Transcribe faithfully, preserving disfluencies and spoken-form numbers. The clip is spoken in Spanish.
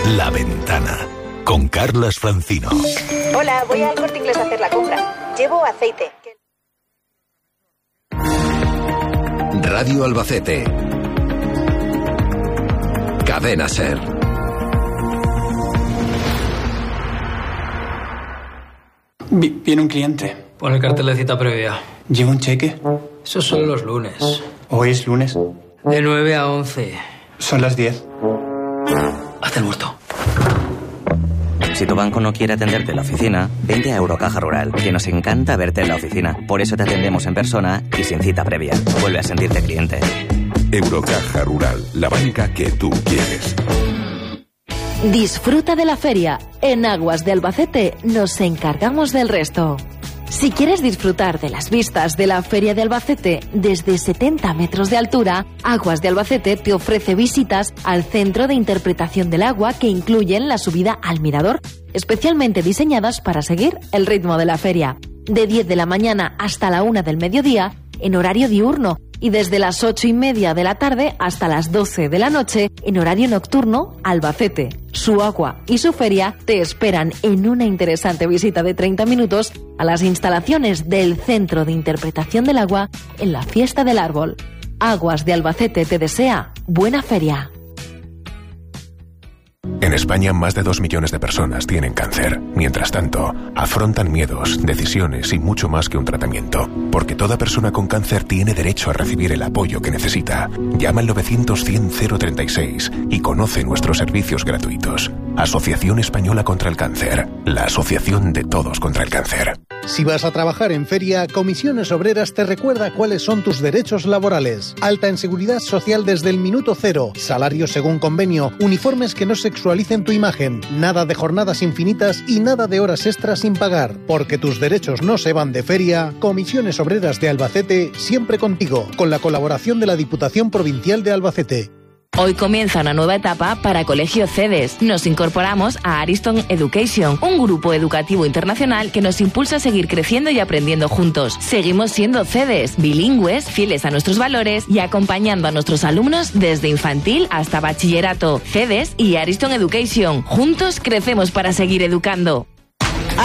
La Ventana, con Carlas Francino. Hola, voy al Corte Inglés a hacer la compra. Llevo aceite. Radio Albacete. Cadena SER. Viene un cliente. Pon el cartel de cita previa. ¿Lleva un cheque? Esos son los lunes. ¿Hoy es lunes? De nueve a once. Son las diez. Haz el muerto. Si tu banco no quiere atenderte en la oficina, vente a Eurocaja Rural, que nos encanta verte en la oficina. Por eso te atendemos en persona y sin cita previa. Vuelve a sentirte cliente. Eurocaja Rural, la banca que tú quieres. Disfruta de la feria. En Aguas de Albacete nos encargamos del resto. Si quieres disfrutar de las vistas de la Feria de Albacete desde setenta metros de altura, Aguas de Albacete te ofrece visitas al Centro de Interpretación del Agua que incluyen la subida al mirador, especialmente diseñadas para seguir el ritmo de la feria. De diez de la mañana hasta la una del mediodía, en horario diurno, y desde las ocho y media de la tarde hasta las doce de la noche, en horario nocturno, Albacete. Su agua y su feria te esperan en una interesante visita de treinta minutos a las instalaciones del Centro de Interpretación del Agua en la Fiesta del Árbol. Aguas de Albacete te desea buena feria. En España, más de dos millones de personas tienen cáncer. Mientras tanto, afrontan miedos, decisiones y mucho más que un tratamiento. Porque toda persona con cáncer tiene derecho a recibir el apoyo que necesita. Llama al novecientos cien cero treinta y seis y conoce nuestros servicios gratuitos. Asociación Española contra el Cáncer. La asociación de todos contra el cáncer. Si vas a trabajar en feria, Comisiones Obreras te recuerda cuáles son tus derechos laborales. Alta en seguridad social desde el minuto cero. Salarios según convenio. Uniformes que no sexualicen tu imagen. Nada de jornadas infinitas y nada de horas extras sin pagar. Porque tus derechos no se van de feria. Comisiones Obreras de Albacete, siempre contigo. Con la colaboración de la Diputación Provincial de Albacete. Hoy comienza una nueva etapa para Colegio CEDES. Nos incorporamos a Ariston Education, un grupo educativo internacional que nos impulsa a seguir creciendo y aprendiendo juntos. Seguimos siendo CEDES, bilingües, fieles a nuestros valores y acompañando a nuestros alumnos desde infantil hasta bachillerato. CEDES y Ariston Education, juntos crecemos para seguir educando.